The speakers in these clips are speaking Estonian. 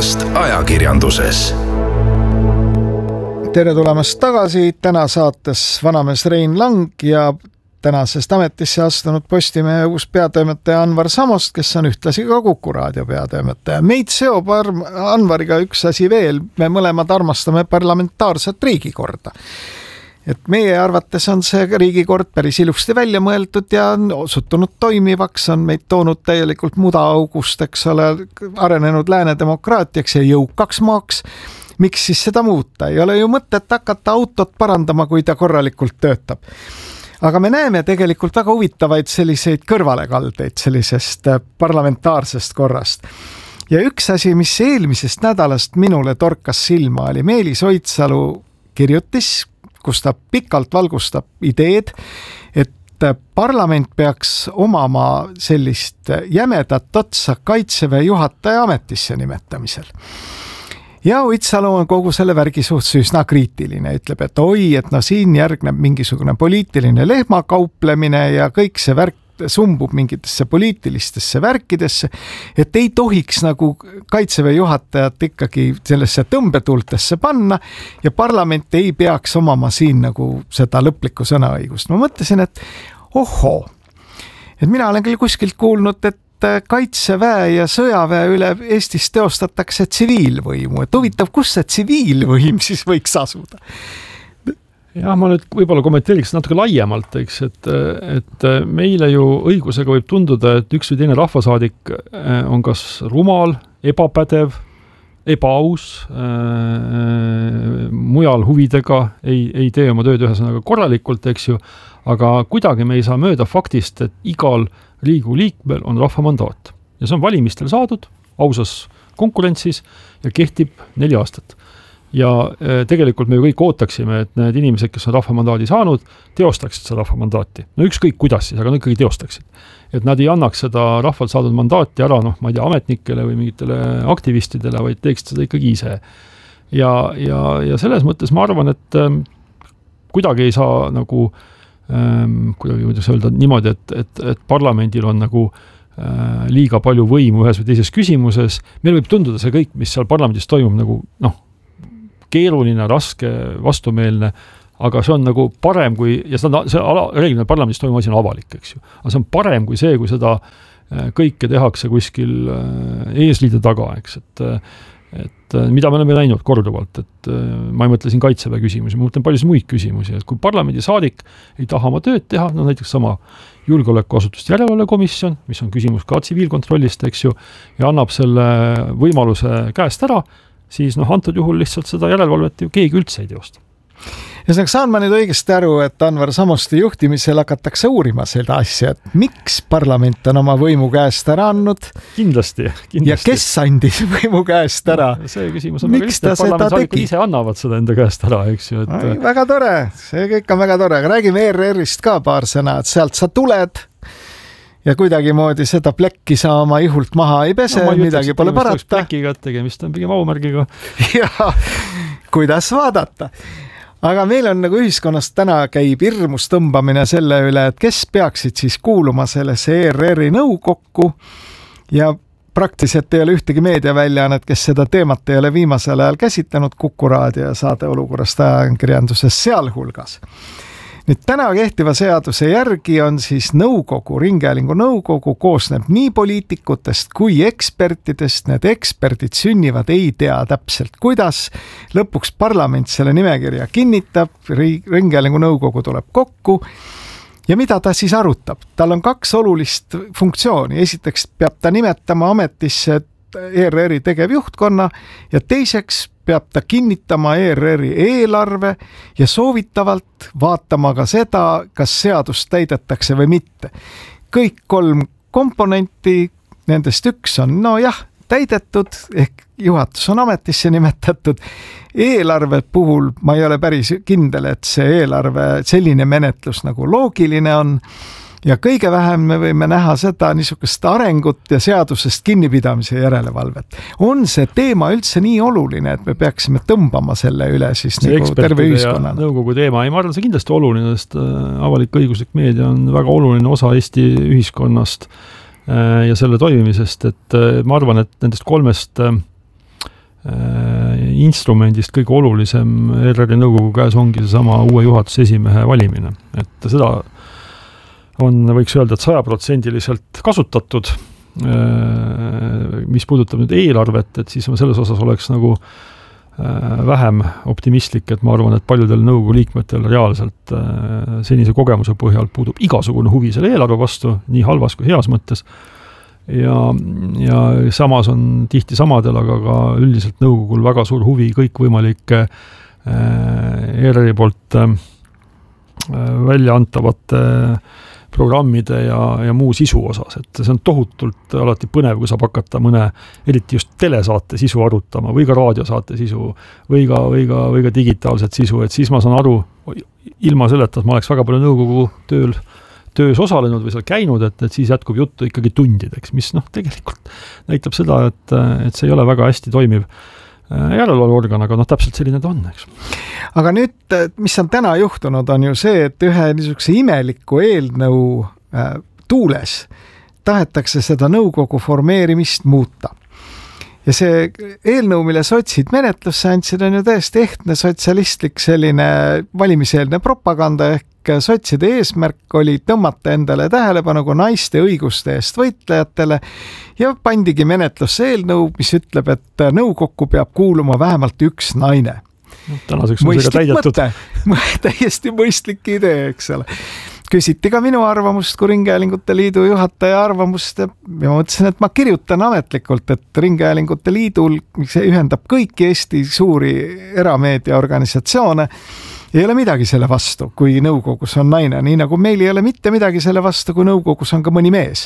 podcast ajakirjanduses. Tere tulemast tagasi, täna saates vanamees Rein Lang ja tänasest ametisse astunud Postimehe uus peatoimetaja Anvar Samost, kes on ühtlasi ka Kuku raadio peatoimetaja. Meid seob Anvariga üks asi veel, me mõlemad armastame parlamentaarset riigikorda. Et meie arvates on see riigikord päris ilusti välja mõeldud ja on osutunud toimivaks, on meid toonud täielikult mudaaugust, eks ole, arenenud lääne demokraatiaks ja jõukaks maaks. Miks siis seda muuta? Ei ole ju mõtet hakata autot parandama, kui ta korralikult töötab. Aga me näeme tegelikult väga huvitavaid selliseid kõrvalekaldeid sellisest parlamentaarsest korrast. Ja üks asi, mis eelmisest nädalast minule torkas silma, oli Meelis Oidsalu kirjutis, kus ta pikalt valgustab ideed, et parlament peaks omama sellist jämedat otsa Kaitseväe juhataja ametisse nimetamisel. Ja Oidsalu on kogu selle värgi suhtes üsna kriitiline, ütleb, et et siin järgneb mingisugune poliitiline lehmakauplemine ja kõik see värk sumbub mingitesse poliitilistesse värkidesse, et ei tohiks nagu Kaitseväe juhatajat ikkagi sellesse tõmbetultesse panna ja parlament ei peaks omama siin nagu seda lõplikku sõnaõigust. Ma mõtlesin, et et mina olen küll kuskilt kuulnud, et Kaitseväe ja sõjaväe üle Eestis teostatakse tsiviilvõimu, et huvitav, kus see tsiviilvõim siis võiks asuda? Jah, ma nüüd võib-olla kommenteeriks natuke laiemalt, eks, et meile ju õigusega võib tunduda, et üks või teine rahvasaadik on kas rumal, ebapädev, ebaaus, mujal huvidega, ei tee oma tööd ühesõnaga korralikult, eks ju, aga kuidagi me ei saa mööda faktist, et igal Riigikogu liikmel on rahvamandaat. Ja see on valimistel saadud, ausas konkurentsis ja kehtib 4 aastat. Ja tegelikult me ju kõik ootaksime, et need inimesed, kes on rahvamandaadi saanud, teostaksid seda rahvamandaati. No ükskõik kuidas siis, aga nad ikkagi teostaksid. Et nad ei annaks seda rahvalt saadud mandaati ära, ma ei tea, ametnikele või mingitele aktivistidele, vaid teeksid seda ikkagi ise. Ja selles mõttes ma arvan, et kuidagi ei saa nagu, kuidagi võiks öelda niimoodi, et parlamendil on nagu liiga palju võimu ühes või teises küsimuses. Meil võib tunduda see kõik, mis seal parlamendis toimub nagu, keeruline, raske, vastumeelne, aga see on nagu parem kui, ja see reeglina parlamendis toimub asi on avalik, eks ju. Aga see on parem kui see, kui seda kõike tehakse kuskil eesliide taga, eks, et mida me oleme näinud korduvalt, et ma ei mõtle siin Kaitseväe küsimusi, ma mõtlen palju muid küsimusi, et kui parlamendi saadik ei taha oma tööd teha, näiteks sama julgeolekuasutuste järelevalvekomisjon, mis on küsimus ka tsiviilkontrollist, eks ju, ja annab selle võimaluse käest ära, siis antud juhul lihtsalt seda järelevalvet ju keegi üldse ei teosta. Ja saan ma nüüd õigesti aru, et Anvar Samosti juhtimisel hakatakse uurima seda asja, et miks parlament on oma võimu käest ära andnud? Kindlasti. Ja kes andis võimu käest ära? See küsimus on miks väga lihtne, et parlamendisaadikud ise annavad seda enda käest ära, eks ju. Väga tore, see kõik on väga tore. Räägime ERR-ist ka paar sõna, et sealt sa tuled ja kuidagimoodi seda plekki sa oma ihult maha ei pese, midagi pole parata. Plekiga, tegemist on pigem aumärgiga. Ja, kuidas vaadata? Aga meil on nagu ühiskonnas täna käib hirmus tõmbamine selle üle, et kes peaksid siis kuuluma sellesse ERR-i nõukokku ja praktiliselt ei ole ühtegi meediaväljaannet, kes seda teemat ei ole viimasel ajal käsitlenud, Kuku raadio ja saade olukorrast ajakirjanduses sealhulgas. Nüüd täna kehtiva seaduse järgi on siis nõukogu, ringhäälingu nõukogu koosneb nii poliitikutest kui ekspertidest. Need eksperdid sünnivad ei tea täpselt kuidas. Lõpuks parlament selle nimekirja kinnitab, ringhäälingu nõukogu tuleb kokku ja mida ta siis arutab? Tal on 2 olulist funktsiooni. Esiteks peab ta nimetama ametisse ERR-i tegevjuhtkonna ja teiseks peab ta kinnitama ERR-i eelarve ja soovitavalt vaatama ka seda, kas seadust täidetakse või mitte. Kõik 3 komponenti, nendest üks on, täidetud, ehk juhatus on ametisse nimetatud. Eelarve puhul ma ei ole päris kindel, et see eelarve selline menetlus nagu loogiline on. Ja kõige vähem me võime näha seda niisugust arengut ja seadusest kinnipidamise järelevalvet. On see teema üldse nii oluline, et me peaksime tõmbama selle üle siis nagu terve ühiskonnana? Nõukogu teema, ma arvan, see kindlasti oluline, sest avalik-õiguslik meedia on väga oluline osa Eesti ühiskonnast ja selle toimimisest, et ma arvan, et nendest 3 instrumendist kõige olulisem ERR-i nõukogu käes ongi seesama uue juhatuse esimehe valimine. Et seda võiks öelda, et 100% kasutatud. Mis puudutab nüüd eelarvet, et siis ma selles osas oleks nagu vähem optimistlik, et ma arvan, et paljudel nõukogu liikmetel reaalselt senise kogemuse põhjal puudub igasugune huvi selle eelarve vastu, nii halvas kui heas mõttes. Ja samas on tihti samadel, aga ka üldiselt nõukogul väga suur huvi kõikvõimalike ERR-i poolt välja antavate programmide ja muu sisu osas, et see on tohutult alati põnev, kui saab hakata mõne, eriti just telesaate sisu arutama või ka raadiosaate sisu või ka digitaalset sisu, et siis ma saan aru, ilma selleta, et ma oleks väga palju nõukogu töös osalenud või seal käinud, et siis jätkub juttu ikkagi tundideks, mis tegelikult näitab seda, et see ei ole väga hästi toimiv järelevalveorgan, aga täpselt selline ta on, eks. Aga nüüd, mis on täna juhtunud, on ju see, et ühe niisuguse imeliku eelnõu tuules tahetakse seda nõukogu formeerimist muuta. Ja see eelnõu, mille sotsid menetlusse andsid, on ju täiesti ehtne sotsialistlik selline valimiseelne propaganda, ehk sotside eesmärk oli tõmmata endale tähelepanu kui naiste õiguste eest võitlejatele ja pandigi menetlusse eelnõu, mis ütleb, et nõukokku peab kuuluma vähemalt üks naine. Tänaseks on see ka täidetud. Täiesti mõistlik idee, eks ole. Küsiti ka minu arvamust kui Ringhäälingute Liidu juhataja arvamust ja ma mõtlesin, et ma kirjutan ametlikult, et Ringhäälingute Liidul, mis ühendab kõiki Eesti suuri erameediaorganisatsioone, ei ole midagi selle vastu, kui nõukogus on naine, nii nagu meil ei ole mitte midagi selle vastu, kui nõukogus on ka mõni mees.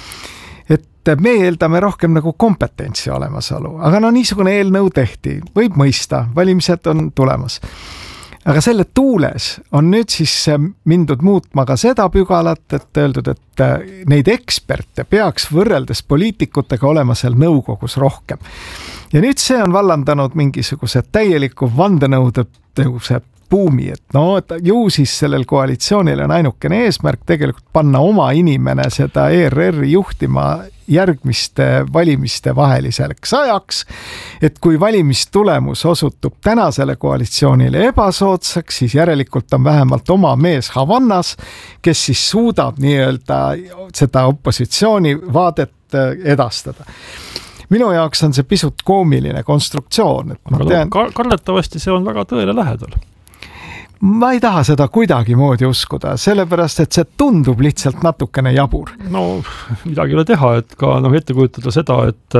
Et me eeldame rohkem nagu kompetentsi olemasolu, aga niisugune eelnõu tehti, võib mõista, valimised on tulemas. Aga selle tuules on nüüd siis mindud muutma ka seda pügalat, et öeldud, et neid eksperte peaks võrreldes poliitikutega olema seal nõukogus rohkem. Ja nüüd see on vallandanud mingisuguse täieliku vandenõude buumi, et ju siis sellel koalitsioonil on ainukene eesmärk tegelikult panna oma inimene seda ERR-i juhtima järgmiste valimiste vaheliseks ajaks, et kui valimistulemus osutub tänasele koalitsioonile ebasoodsaks, siis järelikult on vähemalt oma mees Havannas, kes siis suudab nii-öelda seda opositsiooni vaadet edastada. Minu jaoks on see pisut koomiline konstruktsioon. Karletavasti see on väga tõele lähedal. Ma ei taha seda kuidagi moodi uskuda, sellepärast, et see tundub lihtsalt natukene jabur. No, midagi ei ole teha, et ka ette kujutada seda,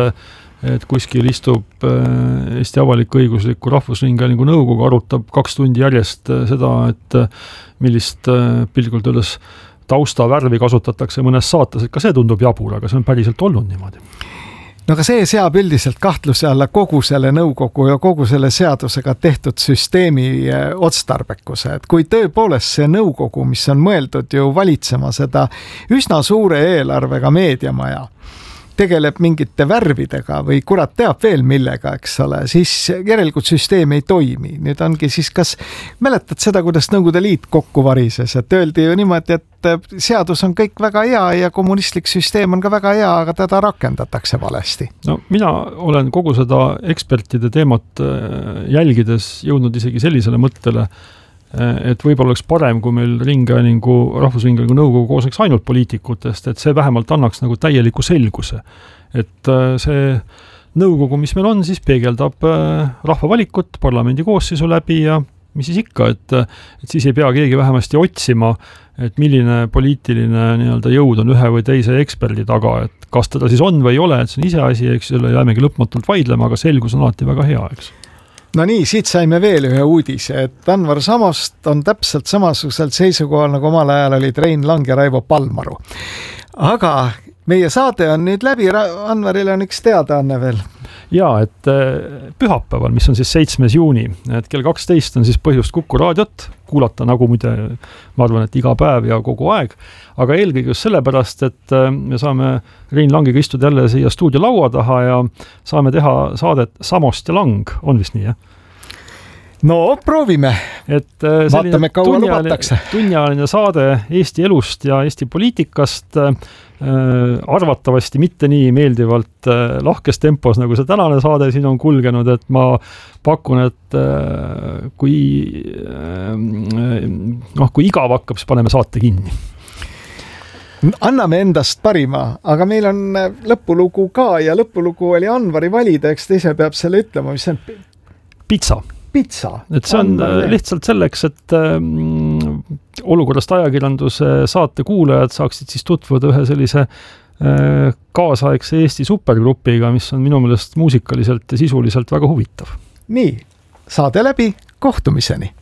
et kuskil istub Eesti avalik-õigusliku rahvusringhäälingu nõukogu, arutab 2 tundi järjest seda, et millist pilgult öeldes taustavärvi kasutatakse mõnes saates, et ka see tundub jabur, aga see on päriselt olnud niimoodi. No aga see seab üldiselt kahtluse alla kogu selle nõukogu ja kogu selle seadusega tehtud süsteemi otstarbekuse, et kui tõepoolest see nõukogu, mis on mõeldud ju valitsema seda üsna suure eelarvega meediamaja, tegeleb mingite värvidega või kurat teab veel millega, eks ole, siis järelikult süsteem ei toimi. Nüüd ongi siis, kas mäletad seda, kuidas Nõukogude Liit kokku varises, et öeldi ju niimoodi, et seadus on kõik väga hea ja kommunistlik süsteem on ka väga hea, aga teda rakendatakse valesti. No mina olen kogu seda ekspertide teemat jälgides jõudnud isegi sellisele mõttele, et võib-olla oleks parem, kui meil rahvusringhäälingu nõukogu koosneks ainult poliitikutest, et see vähemalt annaks nagu täieliku selguse. Et see nõukogu, mis meil on, siis peegeldab rahva valikut parlamendi koosseisu läbi ja mis siis ikka, et siis ei pea keegi vähemasti otsima, et milline poliitiline nii-öelda jõud on ühe või teise eksperdi taga, et kas teda siis on või ei ole, et see on ise asi, eks selle jäämegi lõpmatult vaidlema, aga selgus on alati väga hea, eks. No nii, siit saime veel ühe uudise, et Anvar Samost on täpselt samasugusel seisukohal, nagu omal ajal olid Rein Lang ja Raivo Palmaru. Aga meie saade on nüüd läbi, Anvaril on üks teadaanne veel. Jaa, et pühapäeval, mis on siis 7. juuni, et kell 12 on siis põhjust Kuku raadiot kuulata, nagu muide, ma arvan, et iga päev ja kogu aeg, aga eelkõige just sellepärast, et me saame Rein Langiga istuda jälle siia stuudio laua taha ja saame teha saadet Samost ja Lang, on vist nii, jah? No, proovime. Et vaatame, kaua lubatakse. Tunniajaline saade Eesti elust ja Eesti poliitikast arvatavasti mitte nii meeldivalt lahkes tempos, nagu see tänane saade siin on kulgenud, et ma pakun, et kui igav hakkab, siis paneme saate kinni. Anname endast parima, aga meil on lõpulugu ka ja lõpulugu oli Anvari valida, eks ta ise peab selle ütlema, mis on pitsa. Et see on lihtsalt selleks, et olukorrast ajakirjanduse saate kuulajad saaksid siis tutvuda ühe sellise kaasaegse Eesti supergrupiga, mis on minu meelest muusikaliselt ja sisuliselt väga huvitav. Nii, saade läbi, kohtumiseni!